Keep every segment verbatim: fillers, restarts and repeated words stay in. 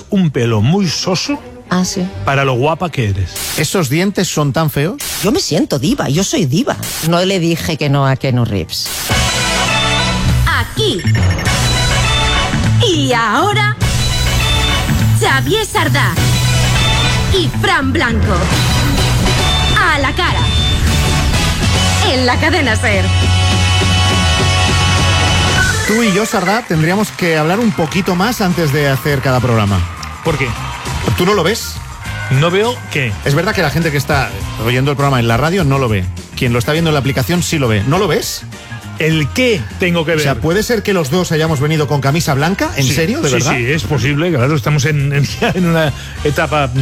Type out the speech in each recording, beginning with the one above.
un pelo muy soso Ah, sí. para lo guapa que eres. ¿Esos dientes son tan feos? Yo me siento diva, yo soy diva. No le dije que no a Keanu Reeves. Aquí. Y ahora, Xavier Sardá y Fran Blanco. A la cara. En la cadena SER. Tú y yo, Sardá, tendríamos que hablar un poquito más antes de hacer cada programa. ¿Por qué? ¿Tú no lo ves? No veo qué. Es verdad que la gente que está oyendo el programa en la radio no lo ve. Quien lo está viendo en la aplicación sí lo ve. ¿No lo ves? ¿El qué tengo que ver? O sea, ¿puede ser que los dos hayamos venido con camisa blanca? ¿En Sí, serio? ¿De sí, verdad? Sí, es posible. Claro, estamos en, en, en una etapa mm,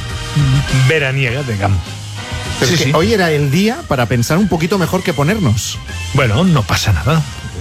mm, veraniega, digamos. Pero Sí, es que sí. hoy era el día para pensar un poquito mejor que ponernos. Bueno, no pasa nada.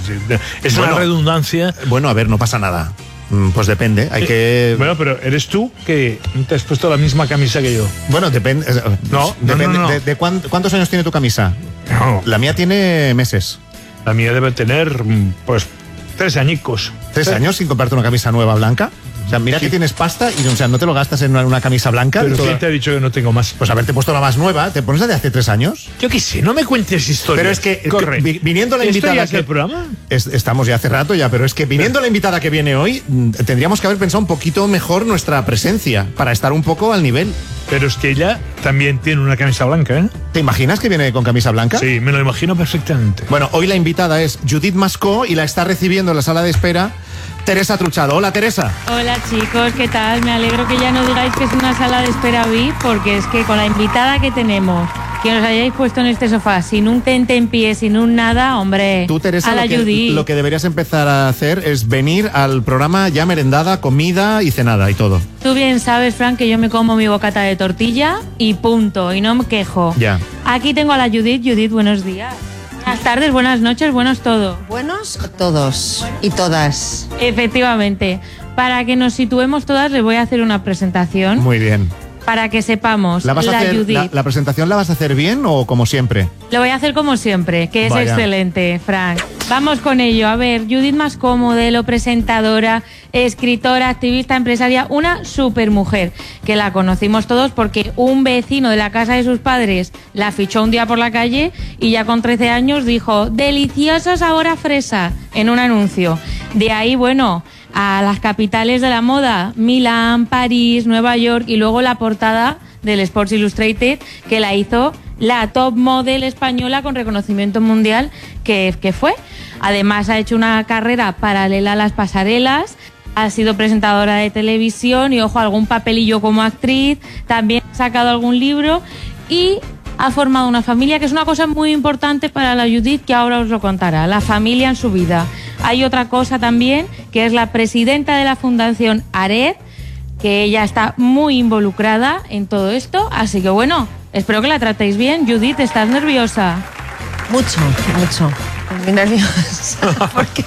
Es Bueno. una redundancia. Bueno, a ver, no pasa nada. Mm, Pues depende, hay que... Bueno, pero eres tú que te has puesto la misma camisa que yo. Bueno, depende... eh, No, no, depende no, no. ¿De, de cuán- cuántos años tiene tu camisa? No, La mía tiene meses. la mía debe tener, mm, pues, tres añicos. ¿Tres años sin comprarte una camisa nueva blanca? O sea, mira Sí. que tienes pasta y o sea, no te lo gastas en una, una camisa blanca. Pero de toda- ¿quién te ha dicho que no tengo más? Pues haberte puesto la más nueva, ¿te pones la de hace tres años? Yo qué sé, no me cuentes historias. Pero es que, es que Corre. vi- viniendo la ¿Esto invitada ya es que- el programa? Es- estamos ya hace rato ya, pero es que viniendo la invitada que viene hoy, mm, tendríamos que haber pensado un poquito mejor nuestra presencia, para estar un poco al nivel. Pero es que ella también tiene una camisa blanca, ¿eh? ¿Te imaginas que viene con camisa blanca? Sí, me lo imagino perfectamente. Bueno, hoy la invitada es Judith Mascó y la está recibiendo en la sala de espera Teresa Truchado. Hola, Teresa. Hola chicos, ¿qué tal? Me alegro que ya no digáis que es una sala de espera V I P, porque es que con la invitada que tenemos, que nos hayáis puesto en este sofá sin un tente en pie, sin un nada, hombre, Tú, Teresa, a la lo que, Judith. lo que deberías empezar a hacer es venir al programa ya merendada, comida y cenada y todo. Tú bien sabes, Frank, que yo me como mi bocata de tortilla y punto, y no me quejo. Ya. Aquí tengo a la Judith. Judith, buenos días. Buenas tardes, buenas noches, buenos todo. Buenos todos y todas. Efectivamente. Para que nos situemos todas, les voy a hacer una presentación Muy bien. para que sepamos. ¿La, vas a la hacer, Judith. la, la presentación la vas a hacer bien o como siempre? Lo voy a hacer como siempre, que es Vaya. excelente, Frank. Vamos con ello. A ver, Judith Mascó, modelo, presentadora, escritora, activista, empresaria, una supermujer, que la conocimos todos porque un vecino de la casa de sus padres la fichó un día por la calle y ya con trece años dijo, delicioso sabor a fresa, en un anuncio. De ahí, bueno, a las capitales de la moda, Milán, París, Nueva York, y luego la portada del Sports Illustrated, que la hizo la top model española con reconocimiento mundial que, que fue. Además ha hecho una carrera paralela a las pasarelas, ha sido presentadora de televisión y, ojo, algún papelillo como actriz, también ha sacado algún libro y ha formado una familia, que es una cosa muy importante para la Judith, que ahora os lo contará, la familia en su vida. Hay otra cosa también, que es la presidenta de la Fundación ARED, que ella está muy involucrada en todo esto, así que bueno, espero que la tratéis bien. Judith, ¿estás nerviosa? Mucho, mucho. Muy nerviosa porque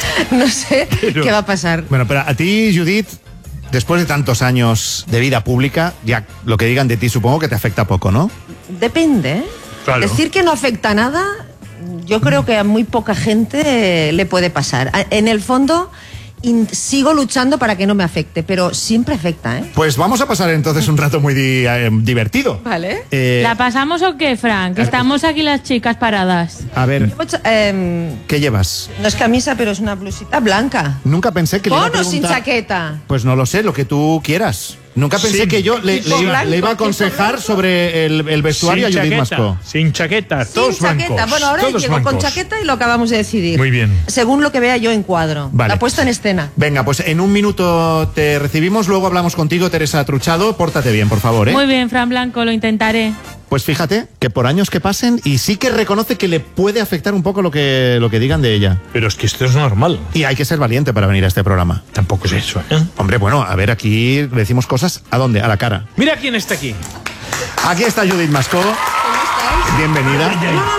no sé Pero- qué va a pasar. Bueno, pero a ti, Judith, después de tantos años de vida pública, ya lo que digan de ti supongo que te afecta poco, ¿no? Depende, ¿eh? Claro. Decir que no afecta nada, yo creo que a muy poca gente le puede pasar. A- En el fondo, in- sigo luchando para que no me afecte, pero siempre afecta, ¿eh? Pues vamos a pasar entonces un rato muy di- eh, divertido. Vale. Eh, ¿La pasamos o qué, Frank? Que estamos aquí las chicas paradas. a ver, Mucho- em, ¿qué llevas? no es camisa, pero es una blusita blanca. Nunca pensé que le iba a ¿Con o sin preguntar... chaqueta? Pues no lo sé, lo que tú quieras. Nunca pensé Sin- que yo le, tipo le iba, blanco, le iba a tipo aconsejar blanco. sobre el, el vestuario a Judith Mascó. sin chaqueta, todos Sin chaqueta. blancos. Bueno, ahora todos llego con blancos. chaqueta y lo acabamos de decidir. Muy bien. Según lo que vea yo en cuadro. Vale. La puesta en escena. Venga, pues en un minuto te recibimos, luego hablamos contigo, Teresa Truchado. Pórtate bien, por favor, ¿eh? Muy bien, Fran Blanco, lo intentaré. Pues fíjate que por años que pasen y sí que reconoce que le puede afectar un poco lo que, lo que digan de ella. Pero es que esto es normal. Y hay que ser valiente para venir a este programa. Tampoco es eso, ¿eh? Hombre, bueno, a ver, aquí decimos cosas, ¿a dónde? A la cara. Mira quién está aquí. Aquí está Judith Mascó. Bienvenida. No, no, no,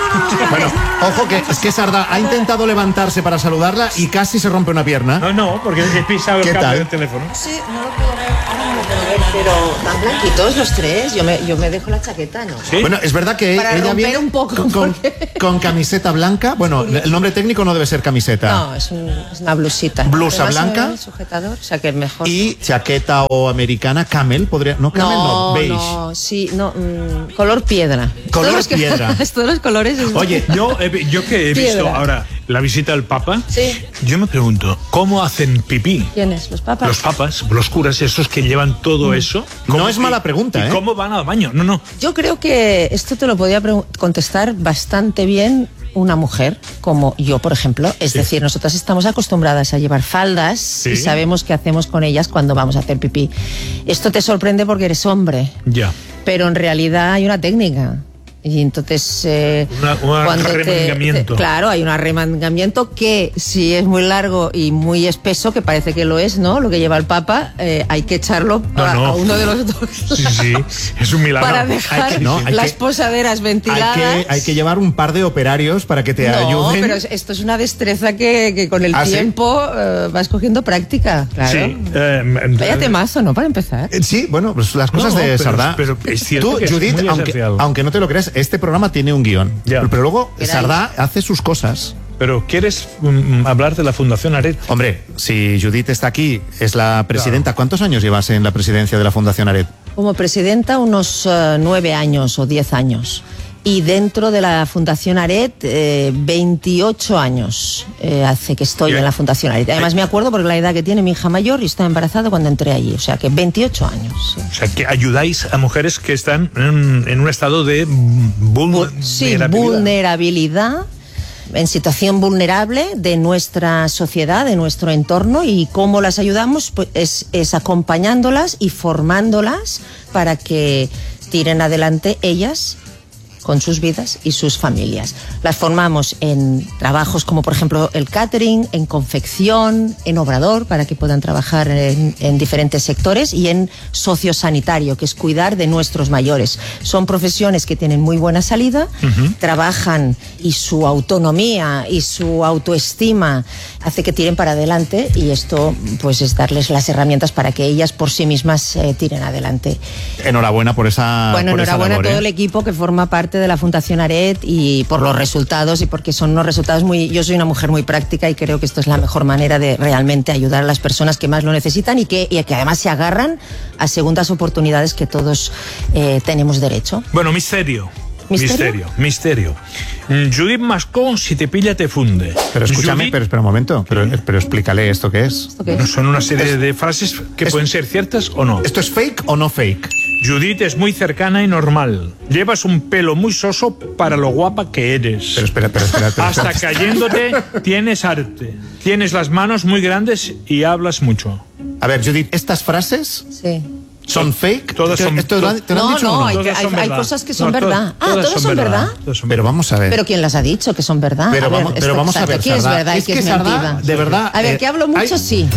Bueno, ojo que es que Sardá ha intentado levantarse para saludarla y casi se rompe una pierna. No, no, porque he pisado el ¿Qué cable tal? del teléfono. Sí, no lo puedo ver, ahora no lo puedo ver, pero tan blanquitos los tres, yo me, yo me dejo la chaqueta, ¿no? ¿Sí? Bueno, es verdad que Para ella romper viene un poco, con, con, porque- con camiseta blanca. Bueno, el nombre técnico no debe ser camiseta. No, es, un- es una blusita. Blusa Además, blanca. se ve el sujetador, o sea que mejor. Y chaqueta o americana, camel, podría. No, camel no, no, beige. no, sí, no, mm, color piedra. Color Todos los que- piedra. Todos los colores. es- Oye, Yo, he vi- yo que he Piedra. visto ahora la visita del Papa, Sí. yo me pregunto, ¿cómo hacen pipí? ¿Quiénes? ¿Los papas? Los papas, los curas, esos que llevan todo eso. ¿cómo- No es mala pregunta, ¿y ¿eh? cómo van al baño? No, no. Yo creo que esto te lo podía pregun- contestar bastante bien una mujer como yo, por ejemplo. Es Sí. decir, nosotras estamos acostumbradas a llevar faldas Sí. y sabemos qué hacemos con ellas cuando vamos a hacer pipí. Esto te sorprende porque eres hombre, Ya. pero en realidad hay una técnica. Y entonces, eh, Una- un cuando te- arremangamiento. te- claro, hay un arremangamiento que si es muy largo y muy espeso, que parece que lo es, ¿no? Lo que lleva el Papa, eh, hay que echarlo No, a, no. a uno de los dos Sí, sí, es un milagro. para dejar Hay que- no, hay las que- posaderas hay ventiladas. que, hay que llevar un par de operarios para que te no, ayuden. pero es- esto es una destreza que, que con el ¿Ah, sí? tiempo eh, vas cogiendo práctica. Claro. Sí. eh, Vaya temazo, ¿no? Para empezar. Eh, Sí, bueno, pues las cosas No, de pero- Sardá. pero es cierto Tú, que es Judith, muy aunque, esencial. aunque no te lo creas, este programa tiene un guión. Ya. Pero luego Era Sardá hace sus cosas. Pero ¿quieres mm, hablar de la Fundación Aret? Hombre, si Judith está aquí, es la presidenta. ¿Cuántos años llevas en la presidencia de la Fundación Aret? Como presidenta, unos eh, nueve años o diez años. Y dentro de la Fundación Aret, eh, veintiocho años eh, hace que estoy Bien. en la Fundación Aret. Además, me acuerdo porque la edad que tiene mi hija mayor y está embarazada cuando entré allí. O sea que veintiocho años. Sí. O sea, que ayudáis a mujeres que están en, en un estado de vul- Sí, vulnerabilidad. vulnerabilidad, en situación vulnerable de nuestra sociedad, de nuestro entorno, y cómo las ayudamos pues es, es acompañándolas y formándolas para que tiren adelante ellas con sus vidas y sus familias. Las formamos en trabajos como por ejemplo el catering, en confección, en obrador, para que puedan trabajar en, en diferentes sectores, y en sociosanitario, que es cuidar de nuestros mayores. Son profesiones que tienen muy buena salida, uh-huh. trabajan, y su autonomía y su autoestima hace que tiren para adelante, y esto pues es darles las herramientas para que ellas por sí mismas eh, tiren adelante. Enhorabuena por esa Bueno, por esa enhorabuena labor, a todo ¿eh? el equipo que forma parte de la Fundación Aret, y por los resultados, y porque son unos resultados muy... Yo soy una mujer muy práctica y creo que esto es la mejor manera de realmente ayudar a las personas que más lo necesitan, y que, y que además se agarran a segundas oportunidades que todos eh, tenemos derecho. Bueno, misterio. ¿Misterio? Misterio, misterio. Mm, Judith Mascó, si te pilla, te funde. Pero escúchame, Judith- pero espera un momento, pero, pero explícale esto que es. ¿Esto qué Bueno, es? son una serie de frases que es- pueden ser ciertas o no. ¿Esto es fake o no fake? Judith es muy cercana y normal. Llevas un pelo muy soso para lo guapa que eres. Pero espera, pero espera. pero Hasta espera. cayéndote tienes arte. Tienes las manos muy grandes y hablas mucho. A ver, Judith, ¿estas frases Sí. son fake? Todas son- ¿Esto lo han- te lo han No, dicho o no, no? hay, que- Todas hay, son hay verdad. cosas que son No, to- verdad. Ah, ¿todas son verdad? Todas son Pero verdad. vamos a ver. ¿Pero quién las ha dicho que son verdad? Pero A ver, vamos- pero esto- vamos a exacto, ver, ¿qué es Sardá. verdad y Es qué que es Sardá, mentira? de verdad, A ver, eh, que hablo mucho, hay- sí.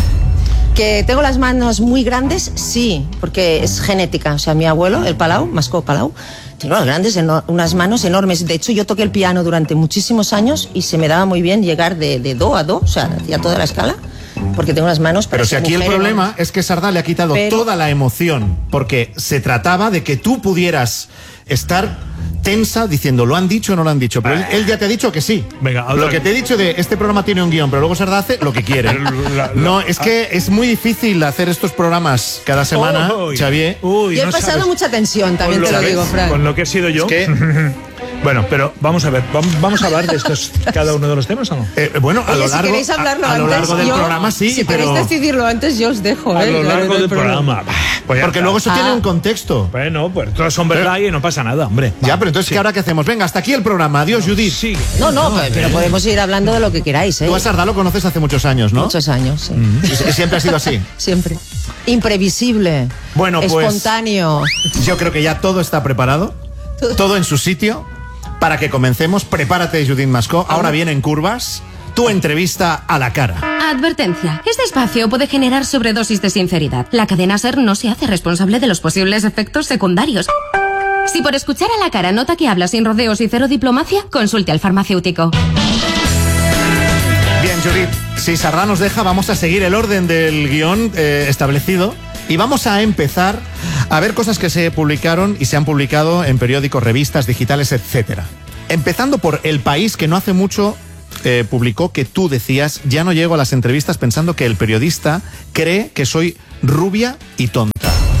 Que tengo las manos muy grandes, sí, porque es genética. O sea, mi abuelo, el Palau, Mascó Palau, tiene unas grandes, eno- unas manos enormes. De hecho, yo toqué el piano durante muchísimos años y se me daba muy bien llegar de, de do a do, o sea, hacía toda la escala, porque tengo unas manos para Pero si ser aquí el mujer problema enormes. es que Sardá le ha quitado Pero- toda la emoción, porque se trataba de que tú pudieras estar tensa diciendo, ¿lo han dicho o no lo han dicho? Pero él, él ya te ha dicho que sí. Venga, habla- Lo que te he dicho de este programa tiene un guión, pero luego Sardá hace lo que quiere. Pero la- la- No, es que es muy difícil hacer estos programas cada semana, Uy, Xavier. uy, Yo he no pasado sabes mucha tensión, también con te lo que- digo, Fran. Con lo que he sido yo. Es que- Bueno, pero vamos a ver, vam- vamos a hablar de estos cada uno de los temas o no. Eh, bueno, a Oye, lo si largo, queréis hablarlo a, a lo antes, largo del yo- programa sí, si pero queréis decidirlo antes, yo os dejo. A ¿eh? lo Ya, largo no hay del problema. programa. Bah, pues ya porque está. luego eso Ah. tiene un contexto. Bueno, pues todas son verdad y no pasa nada, hombre. Ya, pero entonces, Sí. ¿qué ahora qué hacemos? Venga, hasta aquí el programa. Adiós, Judith. Sigue. No, no, pero, pero podemos ir hablando de lo que queráis, ¿eh? Tú a Sardá lo conoces hace muchos años, ¿no? Muchos años, sí. Y- y siempre ha sido así. Siempre. Imprevisible. Bueno, pues- Espontáneo. Yo creo que ya todo está preparado, todo en su sitio, para que comencemos. Prepárate, Judith Mascó. Ahora viene en curvas tu entrevista a la cara. Advertencia. Este espacio puede generar sobredosis de sinceridad. La cadena SER no se hace responsable de los posibles efectos secundarios. Si por escuchar a la cara nota que habla sin rodeos y cero diplomacia, consulte al farmacéutico. Bien, Judith, si Sardá nos deja, vamos a seguir el orden del guión eh, establecido y vamos a empezar a ver cosas que se publicaron y se han publicado en periódicos, revistas, digitales, etcétera. Empezando por El País, que no hace mucho eh, publicó que tú decías: ya no llego a las entrevistas pensando que el periodista cree que soy rubia y tonta.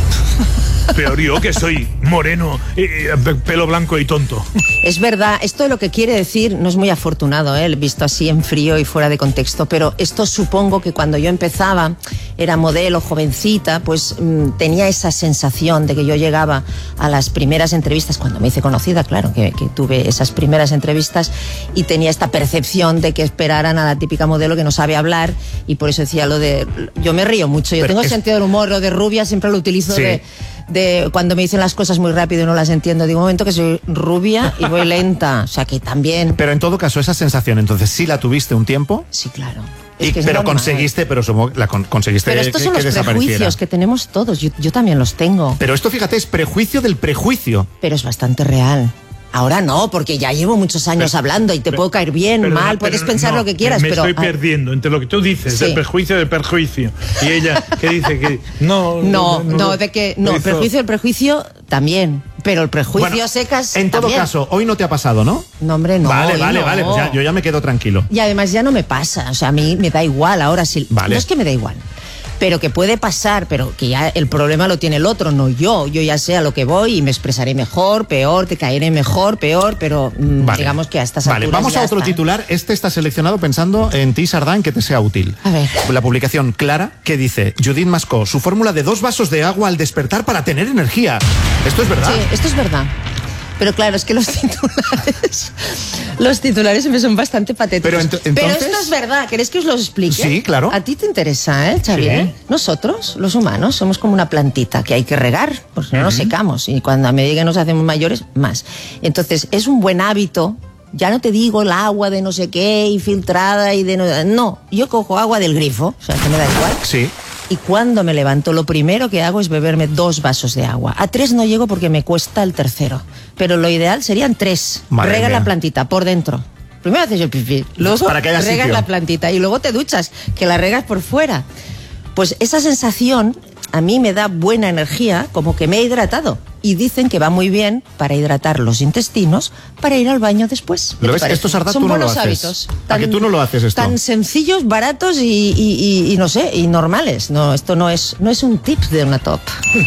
Peor yo, que soy moreno, eh, pelo blanco y tonto. Es verdad, esto lo que quiere decir no es muy afortunado, ¿eh? Visto así en frío y fuera de contexto, pero esto supongo que cuando yo empezaba, era modelo, jovencita, pues mmm, tenía esa sensación de que yo llegaba a las primeras entrevistas, cuando me hice conocida, claro, que, que tuve esas primeras entrevistas, y tenía esta percepción de que esperaran a la típica modelo que no sabe hablar, y por eso decía lo de... Yo me río mucho, yo pero tengo es... sentido del humor, lo de rubia siempre lo utilizo sí. de... de cuando me dicen las cosas muy rápido y no las entiendo, digo un momento que soy rubia y voy lenta, o sea que también... Pero en todo caso, esa sensación, entonces, ¿sí la tuviste un tiempo? Sí, claro. Y, es que es pero normal. conseguiste, pero supongo, la con, conseguiste pero estos que, son que los prejuicios que tenemos todos, yo, yo también los tengo. Pero esto, fíjate, es prejuicio del prejuicio. Pero es bastante real. Ahora no, porque ya llevo muchos años pero, hablando y te pero, puedo caer bien, pero, mal, puedes pensar no, lo que quieras, me pero... Me estoy perdiendo entre lo que tú dices, sí. el prejuicio del perjuicio. Y ella que dice que no... No, no, no, no de que... No, el prejuicio del prejuicio también, pero el prejuicio bueno, secas en todo también. Caso, hoy no te ha pasado, ¿no? No, hombre, no. Vale, vale, no. vale, pues ya, yo ya me quedo tranquilo. Y además ya no me pasa, o sea, a mí me da igual ahora sí. Vale. No es que me da igual, pero que puede pasar, pero que ya el problema lo tiene el otro, no yo. Yo ya sé a lo que voy y me expresaré mejor, peor, te caeré mejor, peor, pero mmm, vale. digamos que a estas vale. alturas Vamos a otro está. titular. Este está seleccionado pensando en ti, Sardá, en que te sea útil. A ver. La publicación Clara, que dice: Judith Mascó, su fórmula de dos vasos de agua al despertar para tener energía. ¿Esto es verdad? Sí, esto es verdad. Pero claro, es que los titulares los titulares me son bastante patéticos. Pero, ent entonces... Pero esto es verdad, ¿queréis que os lo explique? Sí, claro. A ti te interesa, ¿eh, Xavier? Sí. Nosotros, los humanos, somos como una plantita que hay que regar, porque no uh-huh. nos secamos. Y cuando a medida que nos hacemos mayores, más. Entonces, es un buen hábito. Ya no te digo el agua de no sé qué, y filtrada y de... No, no, yo cojo agua del grifo, o sea, que me da igual. Sí. Y cuando me levanto, lo primero que hago es beberme dos vasos de agua. A tres no llego porque me cuesta el tercero. Pero lo ideal serían tres. Madre Rega mía. la plantita por dentro. Primero haces el pipí, luego Para que haya regas sitio. la plantita y luego te duchas, que la regas por fuera. Pues esa sensación a mí me da buena energía, como que me he hidratado. Y dicen que va muy bien para hidratar los intestinos, para ir al baño después. ¿Lo ves? Esto, Sardá, Son tú no lo buenos haces. hábitos. ¿A que tú no lo haces esto? Tan sencillos, baratos y, y, y, y no sé, y normales. No, esto no es, no es un tip de una top.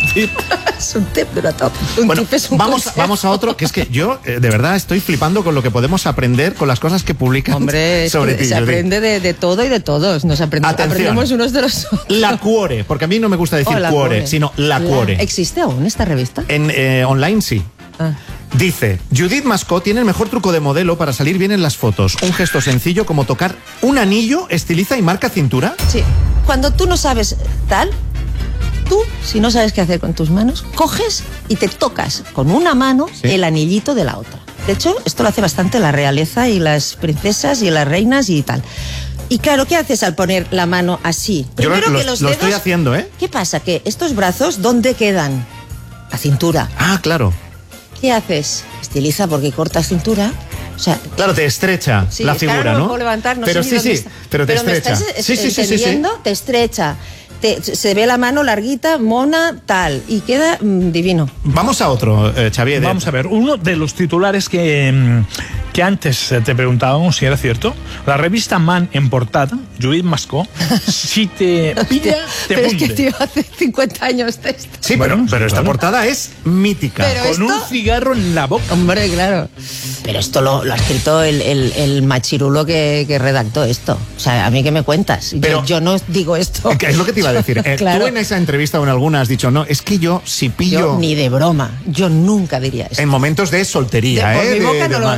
Es un tip de una top. Un bueno, tip es un vamos, consejo. vamos a otro, que es que yo, eh, de verdad, estoy flipando con lo que podemos aprender con las cosas que publican Hombre, sobre ti. se Judith. aprende de, de todo y de todos. Nos aprende, aprendemos unos de los otros. La Cuore, porque a mí no me gusta decir Oh, la Cuore, Cuore. sino La La- Cuore. ¿Existe aún esta revista? En eh, online sí. Ah. Dice: Judith Mascó tiene el mejor truco de modelo para salir bien en las fotos. Un gesto sencillo como tocar un anillo, estiliza y marca cintura. Sí. Cuando tú no sabes tal, tú, si no sabes qué hacer con tus manos, coges y te tocas con una mano Sí. el anillito de la otra. De hecho, esto lo hace bastante la realeza y las princesas y las reinas y tal. Y claro, ¿qué haces al poner la mano así? Yo lo, Primero lo- que los lo dedos, estoy haciendo, ¿eh? ¿Qué pasa? Que estos brazos, ¿dónde quedan? La cintura. Ah, claro. ¿Qué haces? Estiliza porque cortas cintura. O sea, Claro, te estrecha sí, la es que ahora figura, no me ¿no? puedo levantar, no pero sé sí, ni dónde sí, está. pero te me estrecha. estás es- Sí, sí, sí, sí, sí. entendiendo, te estrecha. Te- se ve la mano larguita, mona, tal. Y queda mm, divino. Vamos a otro, eh, Xavier. Vamos a ver, uno de los titulares que, mm, que antes eh, te preguntábamos si era cierto. La revista Man en portada, Judith Mascó, si te pilla, te Pero funde. es que, tío, hace cincuenta años de esto. Sí, Bueno, pero, pero esta claro. portada es mítica. Pero- Con un esto- cigarro en la boca. Hombre, claro. Pero esto lo, lo ha escrito el, el, el machirulo que, que redactó esto. O sea, ¿a mí qué me cuentas? Yo- Pero- yo, no digo esto. Que es lo que te iba a decir. Eh, Claro. Tú en esa entrevista o en alguna has dicho, no, es que yo si pillo Yo ni de broma. Yo nunca diría esto. en momentos de soltería, De- por ¿eh? mi de- boca de no lo, más. no lo oiría.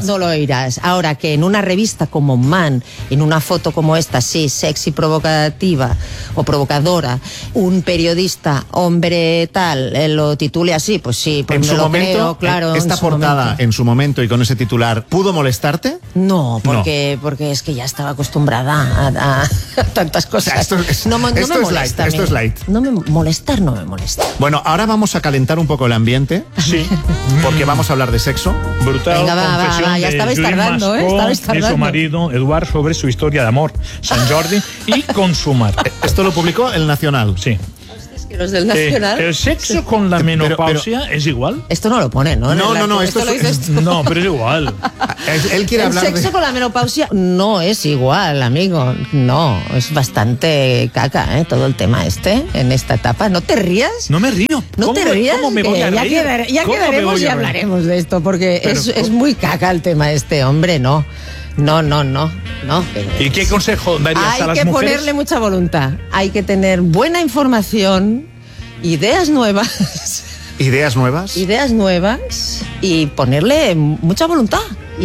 miras. Ahora que en una revista como Man, en una foto como esta, sí, sexy, provocativa o provocadora, un periodista, hombre tal, eh, lo titule así, pues sí, pues en me su lo momento, creo, claro. esta en su portada momento. en su momento y con ese titular, ¿pudo molestarte? No, porque, porque es que ya estaba acostumbrada a, a tantas cosas. O sea, esto es- no, me- no esto me es molesta. light, esto a mí. es light. No me molestar, no me molesta. Bueno, ahora vamos a calentar un poco el ambiente, Sí. porque vamos a hablar de sexo. Brutal Venga, va, va, confesión va, ya de estabais Judit tardando, ¿eh? Mascó Estabais y su tardando. marido Eduard sobre su historia de amor, San Jordi y consumar. Esto lo publicó El Nacional. Sí. Es que los del Eh, Nacional... ¿El sexo con la Pero- menopausia es igual? Esto no lo pone, ¿no? En No, el no, no, artículo. esto lo es- dices tú. No, pero es igual. Él, él quiere El hablar sexo de... con la menopausia no es igual, amigo. No, es bastante caca, ¿eh? Todo el tema este, en esta etapa. No te rías. No me río. No ¿Cómo te me- rías, ¿Cómo me que voy a ya, reír? quedare- ya ¿Cómo me quedaremos voy y a reír? hablaremos de esto, porque Pero, es, es ¿cómo? muy caca el tema este, hombre, no. No, no, no, no. ¿Y qué consejo darías Hay a las que mujeres? ponerle mucha voluntad, hay que tener buena información, ideas nuevas, ¿Ideas nuevas? ideas nuevas y ponerle mucha voluntad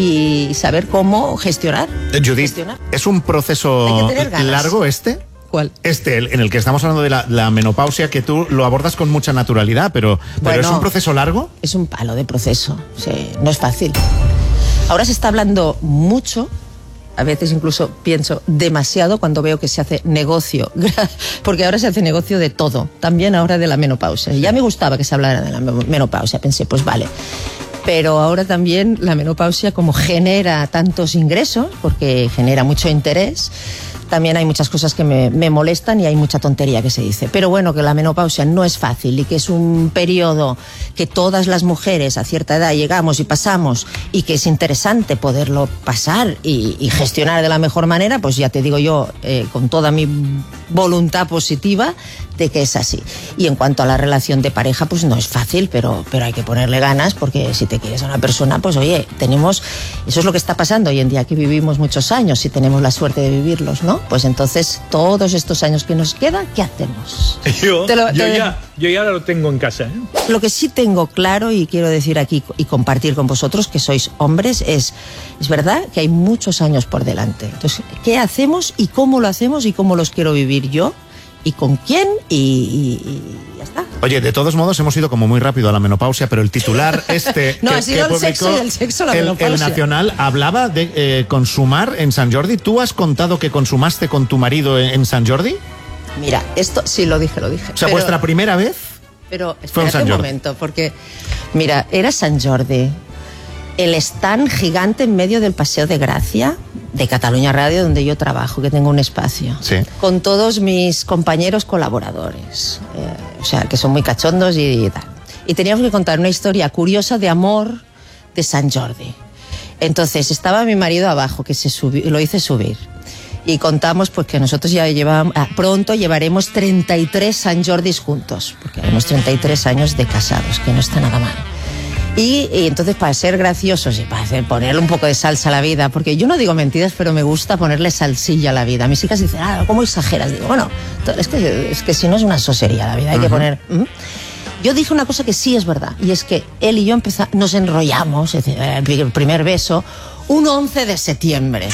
y saber cómo gestionar. Eh, Judith, gestionar. ¿es un proceso Hay que tener ganas. largo este? ¿Cuál? Este, el- en el que estamos hablando de la, la menopausia, que tú lo abordas con mucha naturalidad, pero, pero Bueno. ¿es un proceso largo? Es un palo de proceso, sí, no es fácil. Ahora se está hablando mucho, a veces incluso pienso demasiado cuando veo que se hace negocio, porque ahora se hace negocio de todo, también ahora de la menopausia. Ya me gustaba que se hablara de la menopausia, pensé, pues vale. Pero ahora también la menopausia, como genera tantos ingresos, porque genera mucho interés, también hay muchas cosas que me, me molestan y hay mucha tontería que se dice. Pero bueno, que la menopausia no es fácil y que es un periodo que todas las mujeres a cierta edad llegamos y pasamos y que es interesante poderlo pasar y, y gestionar de la mejor manera, pues ya te digo yo, eh, con toda mi voluntad positiva, de que es así. Y en cuanto a la relación de pareja, pues no es fácil, pero, pero hay que ponerle ganas, porque si te quieres a una persona, pues oye, tenemos, eso es lo que está pasando hoy en día, que vivimos muchos años, si tenemos la suerte de vivirlos, ¿no? Pues entonces, todos estos años que nos quedan, ¿qué hacemos? Yo, Te lo- yo te- ya, yo ya lo tengo en casa. ¿eh? Lo que sí tengo claro y quiero decir aquí y compartir con vosotros, que sois hombres, es, es verdad que hay muchos años por delante. Entonces, ¿qué hacemos y cómo lo hacemos y cómo los quiero vivir yo? ¿Y con quién? Y, y- y ya está. Oye, de todos modos hemos ido como muy rápido a la menopausia, pero el titular este No, que, ha sido que el sexo publicó y el sexo, la el, menopausia. el Nacional hablaba de eh, consumar en San Jordi. ¿Tú has contado que consumaste con tu marido en, en San Jordi? Mira, esto sí lo dije, lo dije. O sea, pero, vuestra primera vez. pero fue en espérate San un Jordi. momento, porque, mira, era San Jordi, el stand gigante en medio del Paseo de Gracia de Cataluña Radio, donde yo trabajo, que tengo un espacio, Sí. con todos mis compañeros colaboradores, eh, o sea, que son muy cachondos y, y tal. Y teníamos que contar una historia curiosa de amor de San Jordi. Entonces estaba mi marido abajo, que se subió, lo hice subir. Y contamos pues que nosotros ya llevamos, ah, pronto llevaremos treinta y tres San Jordis juntos, porque haremos treinta y tres años de casados, que no está nada mal. Y, y entonces para ser graciosos y para hacer, ponerle un poco de salsa a la vida, porque yo no digo mentiras, pero me gusta ponerle salsilla a la vida. Mis hijas dicen, ah, ¿cómo exageras? Digo, bueno, es que, es que si no es una sosería la vida, hay que poner... ¿Mm? Yo dije una cosa que sí es verdad, y es que él y yo empeza- nos enrollamos, es decir, el primer beso, un once de septiembre.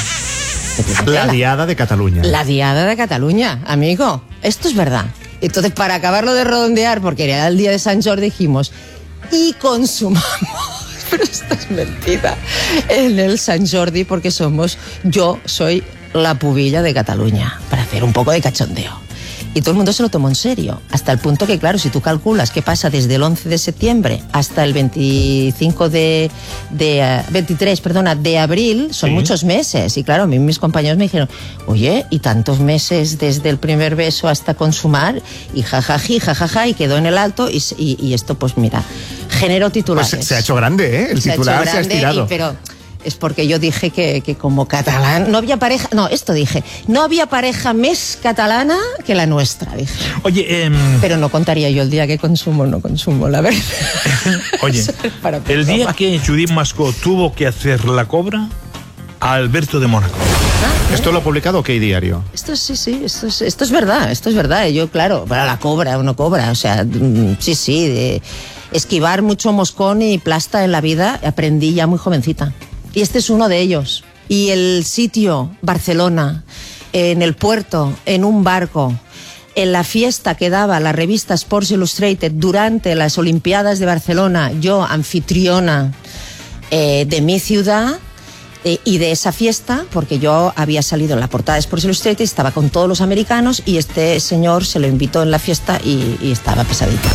La diada de Cataluña. La diada de Cataluña, amigo. Esto es verdad. Entonces, para acabarlo de redondear, porque era el día de San Jordi, dijimos, y consumamos, pero esto es mentira, en el San Jordi, porque somos, yo soy la pubilla de Cataluña, para hacer un poco de cachondeo. Y todo el mundo se lo tomó en serio, hasta el punto que, claro, si tú calculas qué pasa desde el once de septiembre hasta el veinticinco de, de eh, veintitrés, perdona, de abril, son Sí. muchos meses. Y claro, a mí mis compañeros me dijeron, oye, y tantos meses desde el primer beso hasta consumar, y jajaji, jajaja, y quedó en el alto, y, y, y esto, pues mira, generó Pues titulares. se, se ha hecho grande, ¿eh? El Se ha hecho titular se ha grande, estirado. y- pero es porque yo dije que, que como catalán no había pareja, no, esto dije, no había pareja más catalana que la nuestra, dije. Oye, em, Pero no contaría yo el día que consumo o no consumo, la verdad. oye, Eso es para el día broma. que Judit Mascó tuvo que hacer la cobra a Alberto de Mónaco. ¿Esto lo ha publicado qué diario? Esto sí, sí, esto es, esto es verdad, esto es verdad. Yo, claro, para la cobra, uno cobra, o sea, mm, sí, sí, de esquivar mucho moscón y plasta en la vida aprendí ya muy jovencita. Y este es uno de ellos. Y el sitio, Barcelona, en el puerto, en un barco, en la fiesta que daba la revista Sports Illustrated durante las Olimpiadas de Barcelona, yo, anfitriona eh, de mi ciudad eh, y de esa fiesta, porque yo había salido en la portada de Sports Illustrated, estaba con todos los americanos y este señor se lo invitó en la fiesta y, y estaba pesadito.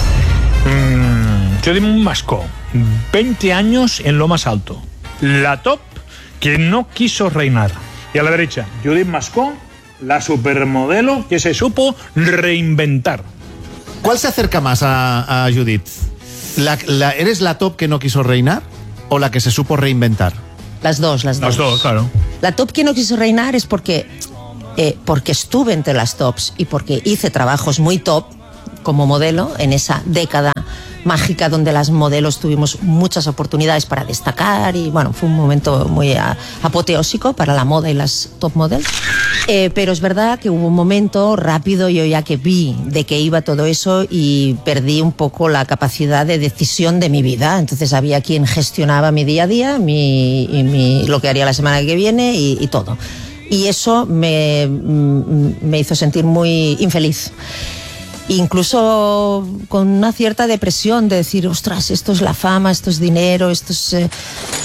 Mm, Judith Mascó, veinte años en lo más alto. La top que no quiso reinar. Y a la derecha, Judith Mascó, la supermodelo que se supo reinventar. ¿Cuál se acerca más a, a Judith? ¿La, la, ¿Eres la top que no quiso reinar o la que se supo reinventar? Las dos, las dos. Las dos, claro. La top que no quiso reinar es porque, eh, porque estuve entre las tops y porque hice trabajos muy top como modelo en esa década mágica donde las modelos tuvimos muchas oportunidades para destacar y bueno, fue un momento muy a, apoteósico para la moda y las top models. Eh, pero es verdad que hubo un momento rápido, yo ya que vi de qué iba todo eso y perdí un poco la capacidad de decisión de mi vida. Entonces había quien gestionaba mi día a día, mi, y mi, lo que haría la semana que viene y, y todo. Y eso me, me hizo sentir muy infeliz. Incluso con una cierta depresión de decir, ostras, esto es la fama, esto es dinero, esto es... Eh...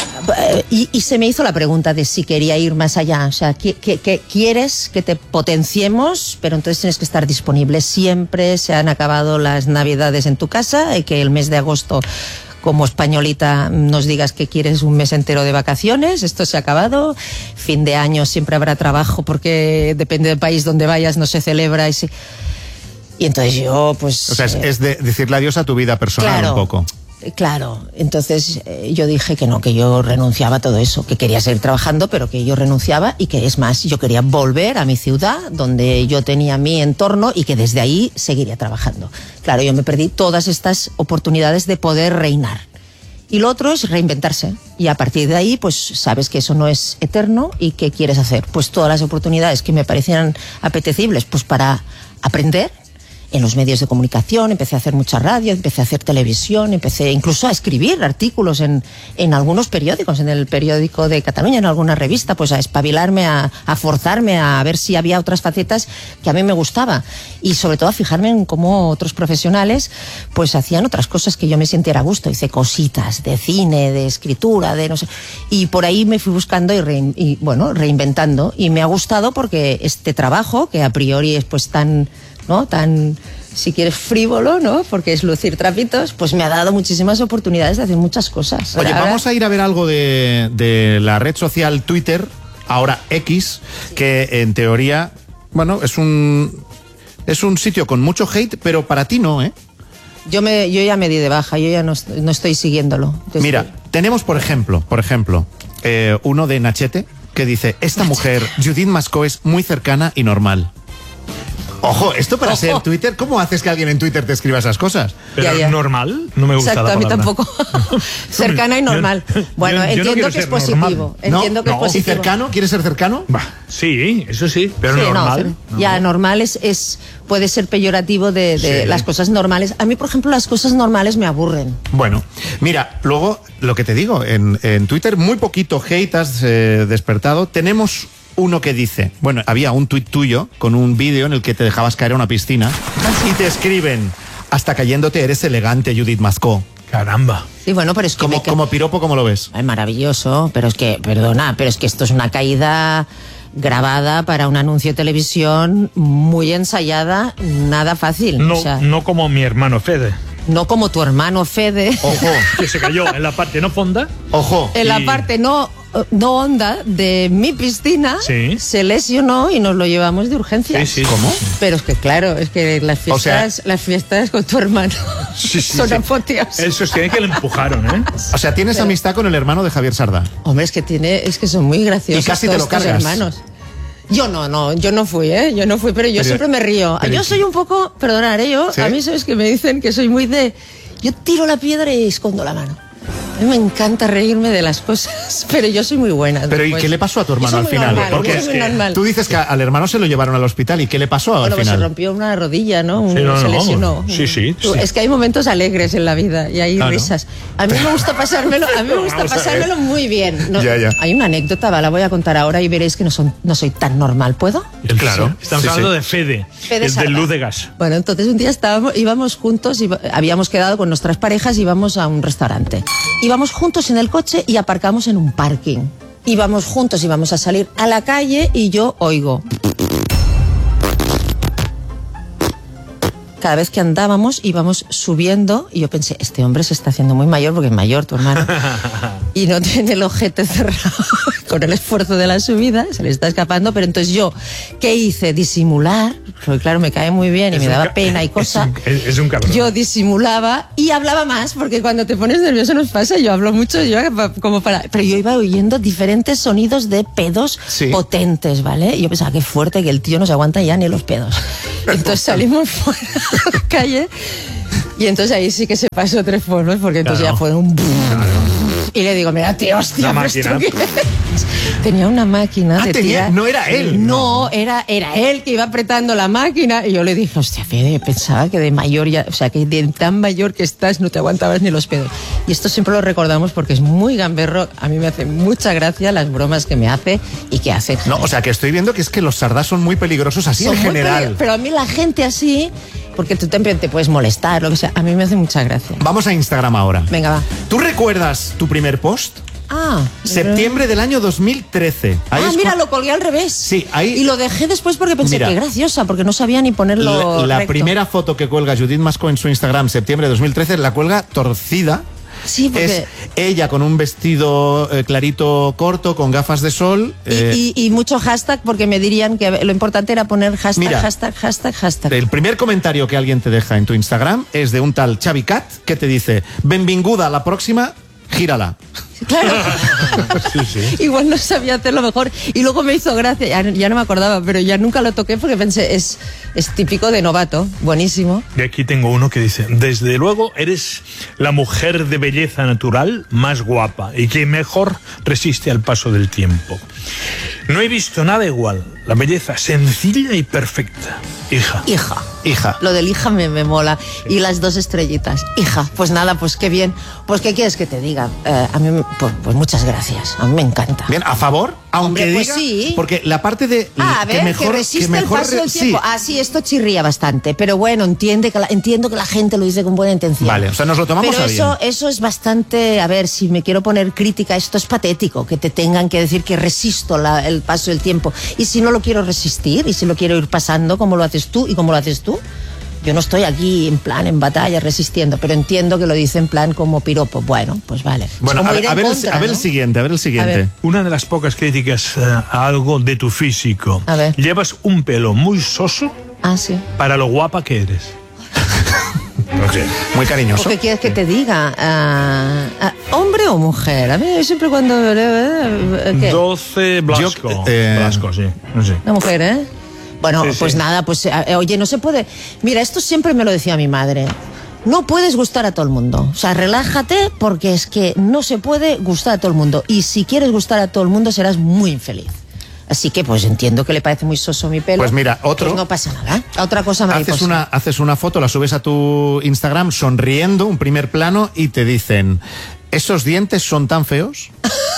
Y, y se me hizo la pregunta de si quería ir más allá. O sea, ¿qué, qué, qué quieres que te potenciemos? Pero entonces tienes que estar disponible siempre. Se han acabado las navidades en tu casa y que el mes de agosto, como españolita, nos digas que quieres un mes entero de vacaciones. Esto se ha acabado. Fin de año siempre habrá trabajo porque depende del país donde vayas, no se celebra y se... Y entonces yo, pues... O sea, es, eh, es de decirle adiós a tu vida personal, claro, un poco. Claro, entonces eh, yo dije que no, que yo renunciaba a todo eso, que quería seguir trabajando, pero que yo renunciaba y que es más, yo quería volver a mi ciudad, donde yo tenía mi entorno y que desde ahí seguiría trabajando. Claro, yo me perdí todas estas oportunidades de poder reinar. Y lo otro es reinventarse. Y a partir de ahí, pues sabes que eso no es eterno y ¿qué quieres hacer? Pues todas las oportunidades que me parecieran apetecibles, pues para aprender en los medios de comunicación, empecé a hacer mucha radio, empecé a hacer televisión, empecé incluso a escribir artículos en, en algunos periódicos, en el periódico de Cataluña, en alguna revista, pues a espabilarme, a, a forzarme a ver si había otras facetas que a mí me gustaba y sobre todo a fijarme en cómo otros profesionales pues hacían otras cosas que yo me sintiera a gusto. Hice cositas de cine, de escritura, de no sé, y por ahí me fui buscando y, rein, y bueno, reinventando y me ha gustado porque este trabajo que a priori es pues tan... ¿no? tan, si quieres, frívolo, ¿no? Porque es lucir trapitos, pues me ha dado muchísimas oportunidades de hacer muchas cosas. Oye, ahora, vamos a ir a ver algo de, de la red social Twitter, ahora X, que en teoría, bueno, es un es un sitio con mucho hate, pero para ti no, ¿eh? Yo, me, yo ya me di de baja, yo ya no, no estoy siguiéndolo. Desde... Mira, tenemos, por ejemplo, por ejemplo, eh, uno de Nachete que dice, esta mujer, Judith Mascó, es muy cercana y normal. Ojo, esto para Ojo. ser Twitter, ¿cómo haces que alguien en Twitter te escriba esas cosas? Pero Ya, ya. normal, no me gusta Exacto, la a mí palabra. tampoco. Cercana y normal. Yo- Bueno, yo- yo no entiendo quiero que es ser positivo. normal. Entiendo ¿No? que No. es positivo. ¿Y cercano? ¿Quieres ser cercano? Bah, sí, eso sí, pero Sí, no, normal. pero no. ya normal es, es puede ser peyorativo de, de Sí. las cosas normales. A mí, por ejemplo, las cosas normales me aburren. Bueno, mira, luego, lo que te digo, en, en Twitter muy poquito hate has eh, despertado. Tenemos uno que dice, bueno, había un tuit tuyo con un vídeo en el que te dejabas caer a una piscina y te escriben, hasta cayéndote eres elegante, Judith Mascó. Caramba. Sí, bueno, pero es que Como, me ca- como piropo, ¿cómo lo ves? Ay, maravilloso, pero es que, perdona, pero es que esto es una caída grabada para un anuncio de televisión muy ensayada, nada fácil. No, O sea, no como mi hermano Fede, no como tu hermano Fede, Ojo, que se cayó en la parte no fonda. ojo. en la y- parte no, no honda de mi piscina, Sí. se lesionó y nos lo llevamos de urgencia. Sí, sí. ¿Cómo? Pero es que claro, es que las O sea- fiestas, las fiestas con tu hermano Sí, sí, son sí. apoteosas. El sostiene que le empujaron, ¿eh? O sea, tienes amistad con el hermano de Javier Sardá. Hombre, es que tiene, es que son muy graciosos. Y casi te todos lo estos cargas. hermanos. Yo no, no, yo no fui, ¿eh? Yo no fui, pero yo Pero- siempre me río. pero- Yo soy un poco, perdonad, ¿eh? Yo, ¿Sí? a mí sabes que me dicen que soy muy de... Yo tiro la piedra y escondo la mano. A mí me encanta reírme de las cosas, pero yo soy muy buena. Pero después. ¿y qué le pasó a tu hermano Yo soy al muy final? normal, Porque yo soy muy normal. tú dices que al hermano se lo llevaron al hospital. ¿Y qué le pasó Bueno, al pues final? se rompió una rodilla, ¿no? Un- Sí, no, se no, lesionó. sí, sí, Tú, sí. Es que hay momentos alegres en la vida y hay Ah, ¿no? risas. A mí me gusta pasármelo, a mí me gusta Vamos a ver. pasármelo muy bien. No, Ya, ya. Hay una anécdota, va, la voy a contar ahora y veréis que no, son, no soy tan normal. ¿Puedo? Claro. Estamos Sí, hablando sí. de Fede, Fede el de Sarda. luz de gas. Bueno, entonces un día estábamos, íbamos juntos, iba- habíamos quedado con nuestras parejas y íbamos a un restaurante. Íbamos juntos en el coche y aparcamos en un parking. Íbamos juntos, íbamos a salir a la calle y yo oigo. Cada vez que andábamos íbamos subiendo y yo pensé, este hombre se está haciendo muy mayor porque es mayor tu hermano y no tiene el ojete cerrado con el esfuerzo de la subida, se le está escapando, pero entonces yo, ¿qué hice? Disimular, porque claro, me cae muy bien y Es me un daba ca- pena y es cosa. un- Es, es un cabrón. Yo disimulaba y hablaba más, porque cuando te pones nervioso nos pasa, yo hablo mucho, yo pa- como para... Pero yo iba oyendo diferentes sonidos de pedos Sí. potentes, ¿vale? Y yo pensaba, qué fuerte, que el tío no se aguanta ya ni los pedos. Entonces salimos fuera a la calle y entonces ahí sí que se pasó tres formas, porque entonces Claro. ya fue un... Y le digo, mira, tío, hostia, La ¿pero esto máquina. qué es? Tenía una máquina Ah, de tenía- tirar- no era él. No, era, era él que iba apretando la máquina. Y yo le dije, hostia, Fede, pensaba que de mayor ya, o sea, que de tan mayor que estás no te aguantabas ni los pedos. Y esto siempre lo recordamos porque es muy gamberro. A mí me hace mucha gracia las bromas que me hace y que hace. No, o sea, que estoy viendo que es que los sardás son muy peligrosos así Son en muy general. peli- Pero a mí la gente así, porque tú también te puedes molestar, lo que sea, a mí me hace mucha gracia. Vamos a Instagram ahora. Venga, va. ¿Tú recuerdas tu primer post? Ah, Septiembre del año dos mil trece. Ahí Ah, es mira, cu- lo colgué al revés. Sí, ahí- Y lo dejé después porque pensé, Mira. qué graciosa, porque no sabía ni ponerlo La, la recto. primera foto que cuelga Judith Mascó en su Instagram, septiembre de dos mil trece, la cuelga torcida. Sí, porque... Es ella con un vestido eh, clarito corto, con gafas de sol. Y, eh, y- y mucho hashtag, porque me dirían que lo importante era poner hashtag, Mira. hashtag, hashtag, hashtag. El primer comentario que alguien te deja en tu Instagram es de un tal Xavi Cat que te dice: benvinguda a la próxima, gírala. Claro. Sí, sí. Igual no sabía hacerlo mejor. Y luego me hizo gracia, ya, ya no me acordaba, pero ya nunca lo toqué porque pensé, es, es típico de novato, buenísimo. Y aquí tengo uno que dice, desde luego eres la mujer de belleza natural más guapa y que mejor resiste al paso del tiempo. No he visto nada igual, la belleza sencilla y perfecta. Hija. Hija. Hija. Lo del hija me, me mola. Y las dos estrellitas. Hija, pues nada, pues qué bien. Pues qué quieres que te diga. Eh, a mí, pues, pues muchas gracias. A mí me encanta. Bien, a favor, aunque Hombre, pues diga, sí. porque la parte de Ah, a ver, que, mejor, resiste mejor el paso del re- sí. tiempo. Ah, sí, esto chirría bastante. Pero bueno, entiende que la- entiendo que la gente lo dice con buena intención. Vale, o sea, nos lo tomamos Pero a eso, bien. eso es bastante... A ver, si me quiero poner crítica, esto es patético, que te tengan que decir que resisto la- el paso del tiempo. Y si no lo quiero resistir, y si lo quiero ir pasando, como lo haces tú y como lo haces tú, yo no estoy aquí en plan, en batalla, resistiendo, pero entiendo que lo dice en plan como piropo. Bueno, pues vale. Es Bueno, como a, ir en a ver, el- contra, a ver ¿no? el siguiente, a ver el siguiente. A ver. Una de las pocas críticas eh, a algo de tu físico. A ver. Llevas un pelo muy soso Ah, sí. para lo guapa que eres. No sé. Muy ¿O cariñoso. qué quieres que te diga? Ah, ah, ¿hombre o mujer? A mí siempre cuando... ¿Qué? doce Blasco. Yo, eh, Blasco, sí. No sé. Una mujer, ¿eh? Bueno, Sí, pues sí. nada, pues eh, oye, no se puede... Mira, esto siempre me lo decía mi madre. No puedes gustar a todo el mundo. O sea, relájate porque es que no se puede gustar a todo el mundo. Y si quieres gustar a todo el mundo serás muy infeliz. Así que pues entiendo que le parece muy soso mi pelo. Pues mira, otro. Pues no pasa nada. Otra cosa mariposa. Haces una, haces una foto, la subes a tu Instagram sonriendo, un primer plano, y te dicen: ¿esos dientes son tan feos?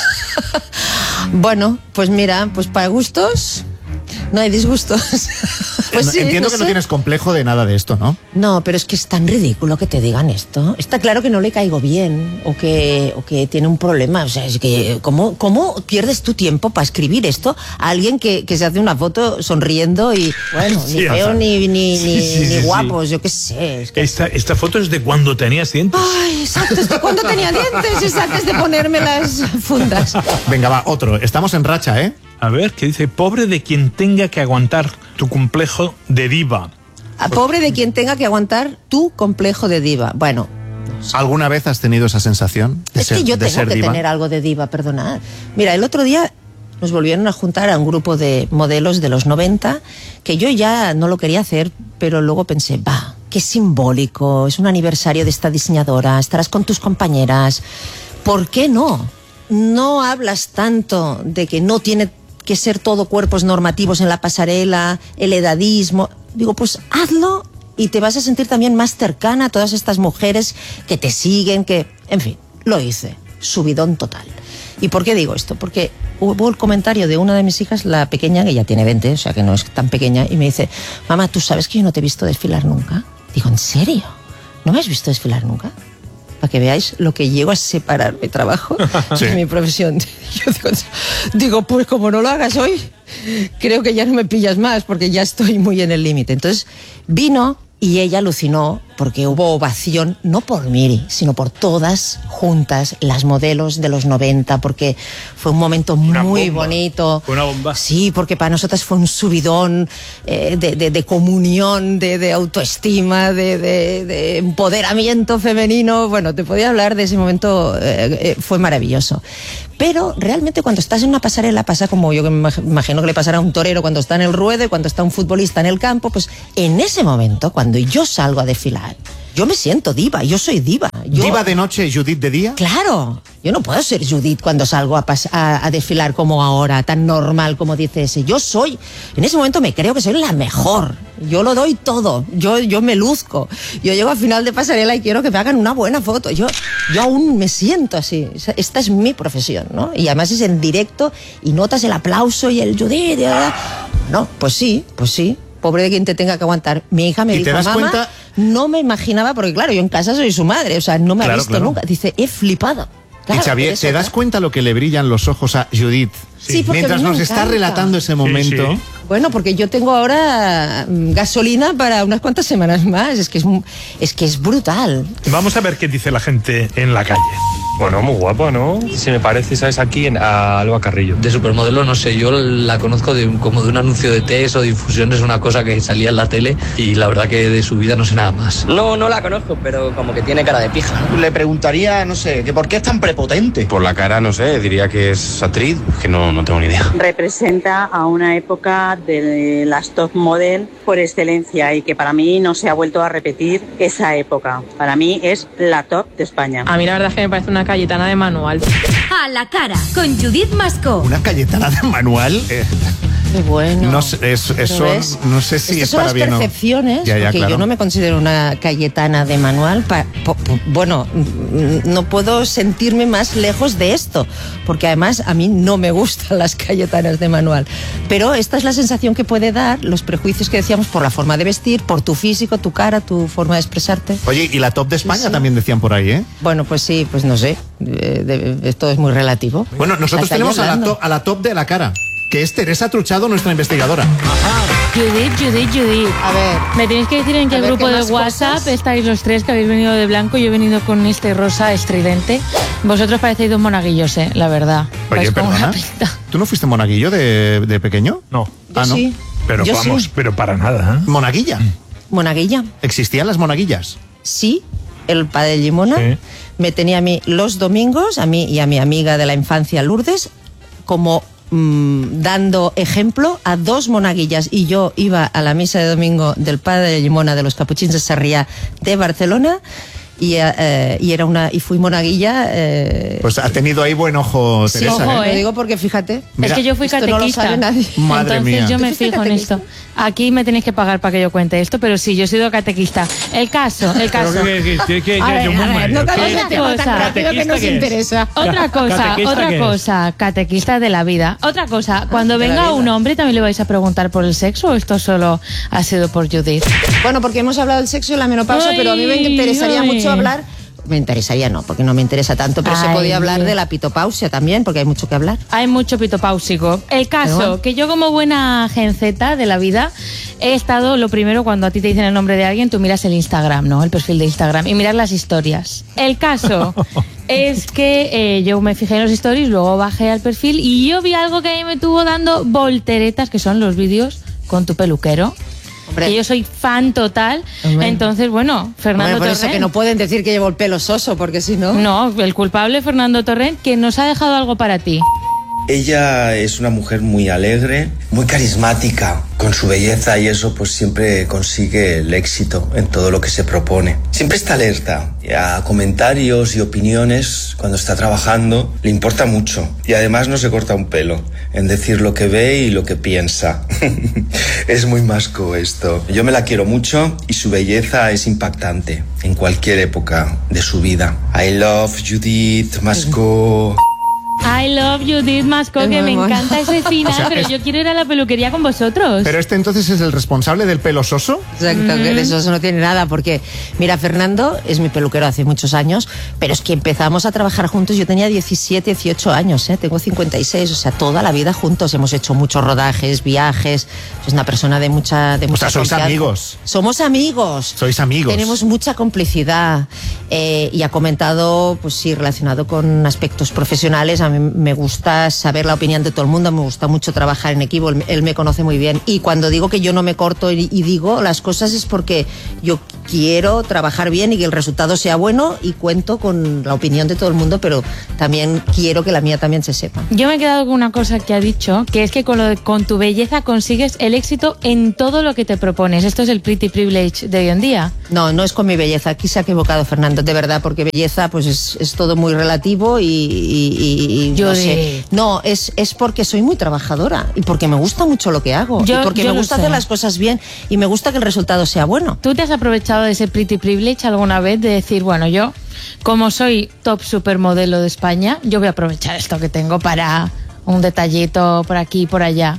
Bueno, pues mira, pues para gustos no hay disgustos. Pues No- sí, Entiendo no que no sé. tienes complejo de nada de esto, ¿no? No, pero es que es tan ridículo que te digan esto. Está claro que no le caigo bien o que, o que tiene un problema. O sea, es que ¿cómo, cómo pierdes tu tiempo para escribir esto a alguien que, que se hace una foto sonriendo y, bueno, Sí, ni o feo sea, ni, ni, sí, ni, sí, ni sí, guapos, yo qué sé. Es que... Esta, esta foto es de cuando tenías dientes. Ay, exacto, es que cuando tenía dientes, es antes de ponerme las fundas. Venga, va, otro. Estamos en racha, ¿eh? A ver, ¿qué dice? Pobre de quien tenga que aguantar tu complejo de diva. A pobre de quien tenga que aguantar tu complejo de diva. Bueno, ¿Alguna vez has tenido esa sensación de es ser, que yo de tengo ser que diva? tener algo de diva, perdonad. Mira, el otro día nos volvieron a juntar a un grupo de modelos de los noventa, que yo ya no lo quería hacer, pero luego pensé, va, qué simbólico, es un aniversario de esta diseñadora, estarás con tus compañeras, ¿por qué no? No hablas tanto de que no tiene que ser todo cuerpos normativos en la pasarela, el edadismo. Digo, pues hazlo y te vas a sentir también más cercana a todas estas mujeres que te siguen, que... En fin, lo hice. Subidón total. ¿Y por qué digo esto? Porque hubo el comentario de una de mis hijas, la pequeña, que ya tiene veinte, o sea que no es tan pequeña, y me dice, mamá, ¿tú sabes que yo no te he visto desfilar nunca? Digo, ¿en serio? ¿No me has visto desfilar nunca? Para que veáis lo que llego a separar mi trabajo sí. de mi profesión. Yo digo, digo, pues como no lo hagas hoy, creo que ya no me pillas más, porque ya estoy muy en el límite. Entonces vino y ella alucinó, porque hubo ovación, no por Miri, sino por todas juntas, las modelos de los noventa, porque fue un momento una muy bomba. bonito. Fue una bomba. Sí, porque para nosotras fue un subidón eh, de, de, de comunión, de, de autoestima, de, de, de empoderamiento femenino. Bueno, te podía hablar de ese momento, eh, eh, fue maravilloso. Pero realmente cuando estás en una pasarela pasa como yo que me imagino que le pasará a un torero cuando está en el ruedo y cuando está un futbolista en el campo, pues en ese momento, cuando yo salgo a desfilar, yo me siento diva, yo soy diva. Yo, ¿Diva de noche y Judith de día? Claro, yo no puedo ser Judith cuando salgo a, pas a, a desfilar como ahora, tan normal como dice ese. Yo soy, en ese momento me creo que soy la mejor. Yo lo doy todo, yo, yo me luzco. Yo llego al final de pasarela y quiero que me hagan una buena foto. Yo, yo aún me siento así. Esta es mi profesión, ¿no? Y además es en directo y notas el aplauso y el Judith. Y... No, pues sí, pues sí. Pobre de quien te tenga que aguantar. Mi hija me ¿Y dijo, te das mamá, cuenta? no me imaginaba, porque claro, yo en casa soy su madre, o sea, no me Claro, ha visto claro. nunca. Dice, he flipado. Claro, y Xavier, eso, ¿te das claro. cuenta lo que le brillan los ojos a Judith? Sí, porque mientras a mí me nos está encanta. relatando ese momento. Sí, sí. Bueno, porque yo tengo ahora mm, gasolina para unas cuantas semanas más. Es que es, es que es brutal. Vamos a ver qué dice la gente en la calle. Bueno, muy guapa, ¿no? Se me parece, ¿sabes? Aquí en, a Alba Carrillo. De supermodelo, no sé, yo la conozco de un, como de un anuncio de test o de infusiones, una cosa que salía en la tele, y la verdad que de su vida no sé nada más. No, no la conozco, pero como que tiene cara de pija. Le preguntaría, no sé, que por qué es tan prepotente. Por la cara, no sé, diría que es actriz, que no, no tengo ni idea. Representa a una época de las top model por excelencia y que para mí no se ha vuelto a repetir esa época. Para mí es la top de España. A mí la verdad es que me parece una Cayetana de manual. A la cara, con Judith Mascó. Una Cayetana de manual. Eh, Qué bueno. no sé, es, eso, ¿ves? no sé si Estas es son para las bien o... percepciones, Ya, ya, porque claro. yo no me considero una Cayetana de manual. Pa, po, po, bueno, mm, no puedo sentirme más lejos de esto, porque además a mí no me gustan las Cayetanas de manual. Pero esta es la sensación que puede dar los prejuicios que decíamos por la forma de vestir, por tu físico, tu cara, tu forma de expresarte. Oye, y la top de España Sí, sí. también decían por ahí, ¿eh? Bueno, pues sí, pues no sé. Eh, de- esto es muy relativo. Bueno, nosotros Hasta tenemos yo a la, hablando. top, a la top de la cara, que es Teresa Truchado, nuestra investigadora. Judith, Judith, Judith. A ver. Me tenéis que decir en qué A ver, grupo ¿qué de más WhatsApp cosas? estáis los tres que habéis venido de blanco. Yo he venido con este rosa estridente. Vosotros parecéis dos monaguillos, eh, la verdad. Oye, Vais con una perdona, pinta. ¿tú no fuiste monaguillo de, de pequeño? No, Yo Ah, ¿no? sí. pero Yo vamos, sí. pero para nada. ¿eh? Monaguilla. Monaguilla. ¿Existían las monaguillas? Sí, el padre Limona Sí. me tenía a mí los domingos, a mí y a mi amiga de la infancia Lourdes, como mm, dando ejemplo a dos monaguillas. Y yo iba a la misa de domingo del padre Limona de los Capuchins de Sarriá de Barcelona y, eh, y era una y fui monaguilla. Eh, Pues ha tenido ahí buen ojo, sí, Teresa. ojo, ¿eh? lo ¿eh? digo porque fíjate. Mira, es que yo fui esto no lo catequista. sabe nadie. Madre Entonces mía. yo me ¿Tú fuiste fijo en catequista? esto. Aquí me tenéis que pagar para que yo cuente esto, pero sí, yo he sido catequista. El caso, el caso. Pero que, que, que, que, A que- ver, yo a muy ver, mal. no ¿Qué- cambies de Otra tema tan cosa. rápido que ¿Catequista nos qué es? interesa. Otra cosa, ¿Catequista otra qué es? cosa, catequista de la vida. Otra cosa, cuando de la venga vida. un hombre, ¿también le vais a preguntar por el sexo o esto solo ha sido por Judith? Bueno, porque hemos hablado del sexo y la menopausa, Ay, pero a mí me interesaría ay. mucho hablar. Me interesaría no, porque no me interesa tanto, pero se Ay, podía hablar Dios. de la pitopausia también, porque hay mucho que hablar. Hay mucho pitopáusico. El caso, Pero bueno. que yo como buena genceta de la vida, he estado, lo primero, cuando a ti te dicen el nombre de alguien, tú miras el Instagram, ¿no? El perfil de Instagram y miras las historias. El caso es que eh, yo me fijé en los stories, luego bajé al perfil y yo vi algo que a mí me tuvo dando volteretas, que son los vídeos con tu peluquero. Hombre. Que yo soy fan total. Hombre. Entonces, bueno, Fernando Hombre, por eso Torrent. que no pueden decir que llevo el pelo soso, porque si no... No, el culpable Fernando Torrent, que nos ha dejado algo para ti. Ella es una mujer muy alegre, muy carismática, con su belleza y eso pues siempre consigue el éxito en todo lo que se propone. Siempre está alerta a comentarios y opiniones cuando está trabajando, le importa mucho y además no se corta un pelo en decir lo que ve y lo que piensa. Es muy Mascó esto. Yo me la quiero mucho y su belleza es impactante en cualquier época de su vida. I love Judith Mascó. I love Judith Mascó, que me encanta ese final, o sea, pero es... yo quiero ir a la peluquería con vosotros. Pero este entonces es el responsable del pelo soso. Exacto, mm. que de soso no tiene nada, porque mira, Fernando es mi peluquero hace muchos años, pero es que empezamos a trabajar juntos, yo tenía diecisiete, dieciocho años, ¿eh? Tengo cincuenta y seis, o sea, toda la vida juntos, hemos hecho muchos rodajes, viajes, es una persona de mucha de O mucha sea, sois confianza. amigos. Somos amigos. Sois amigos. Tenemos mucha complicidad eh, y ha comentado, pues sí, relacionado con aspectos profesionales, a mí me gusta saber la opinión de todo el mundo, me gusta mucho trabajar en equipo, él, él me conoce muy bien y cuando digo que yo no me corto y, y digo las cosas es porque yo quiero trabajar bien y que el resultado sea bueno y cuento con la opinión de todo el mundo, pero también quiero que la mía también se sepa. Yo me he quedado con una cosa que ha dicho, que es que con, lo de, con tu belleza consigues el éxito en todo lo que te propones. Esto es el pretty privilege de hoy en día. No, no es con mi belleza, aquí se ha equivocado Fernando, de verdad, porque belleza pues es, es todo muy relativo y, y, y, y yo no de... sé. No, es, es porque soy muy trabajadora y porque me gusta mucho lo que hago yo, y porque me gusta hacer las cosas bien y me gusta que el resultado sea bueno. ¿Tú te has aprovechado de ese pretty privilege alguna vez de decir, bueno, yo como soy top supermodelo de España, yo voy a aprovechar esto que tengo para un detallito por aquí y por allá?